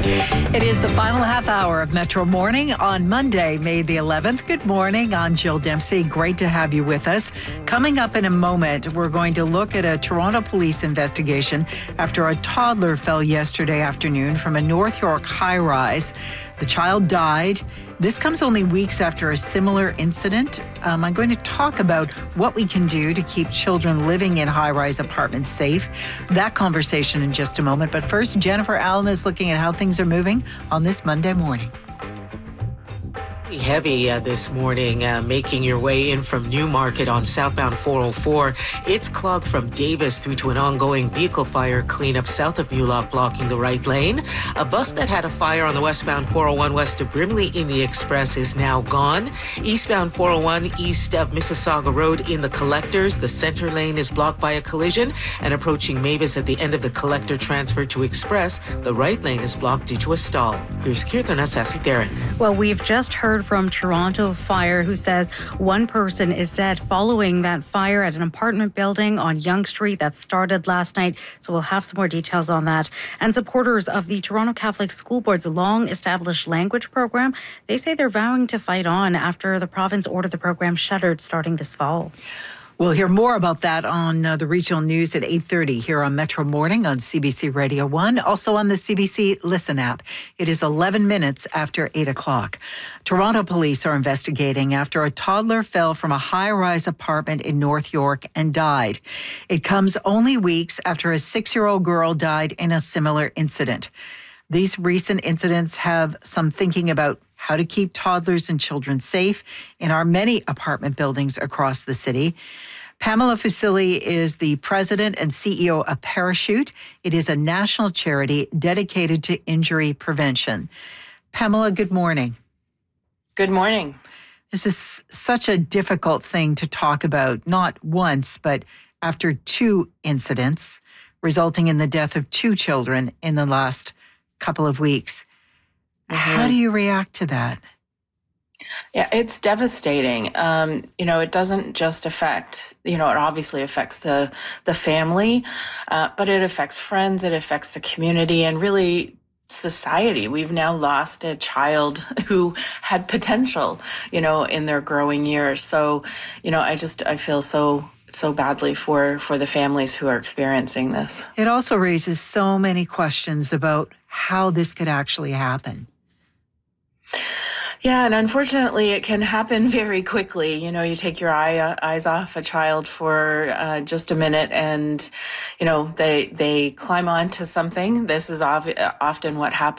It is the final half hour of Metro Morning on Monday, May the 11th. Good morning. I'm Jill Dempsey. Great to have you with us. Coming up in a moment, we're going to look at a Toronto police investigation after a toddler fell yesterday afternoon from a North York high-rise. The child died. This comes only weeks after a similar incident. I'm going to talk about what we can do to keep children living in high-rise apartments safe. That conversation in just a moment. But first, Jennifer Allen is looking at how things are moving on this Monday morning. Heavy this morning, making your way in from Newmarket on southbound 404. It's clogged from Davis through to an ongoing vehicle fire cleanup south of Mulock, blocking the right lane. A bus that had a fire on the westbound 401 west of Brimley in the Express is now gone. Eastbound 401 east of Mississauga Road in the Collectors. The center lane is blocked by a collision, and approaching Mavis at the end of the Collector transfer to Express, the right lane is blocked due to a stall. Here's Kirtana Sasidaran. Well, we've just heard from Toronto Fire, who says one person is dead following that fire at an apartment building on Yonge Street that started last night. So we'll have some more details on that. And supporters of the Toronto Catholic School Board's long-established language program, they say they're vowing to fight on after the province ordered the program shuttered starting this fall. We'll hear more about that on the regional news at 8:30 here on Metro Morning on CBC Radio 1, also on the CBC Listen app. It is 11 minutes after 8 o'clock. Toronto police are investigating after a toddler fell from a high-rise apartment in North York and died. It comes only weeks after a 6-year-old girl died in a similar incident. These recent incidents have some thinking about how to keep toddlers and children safe in our many apartment buildings across the city. Pamela Fusilli is the president and CEO of Parachute. It is a national charity dedicated to injury prevention. Pamela, good morning. Good morning. This is such a difficult thing to talk about, not once, but after 2 incidents, resulting in the death of 2 children in the last couple of weeks. How do you react to that? Yeah, it's devastating. It doesn't just affect, it obviously affects the family, but it affects friends, it affects the community, and really society. We've now lost a child who had potential, in their growing years. So, I feel so badly for the families who are experiencing this. It also raises so many questions about how this could actually happen. Yeah, and unfortunately, it can happen very quickly. You take your eyes off a child for just a minute, and they climb onto something. This is often what happens.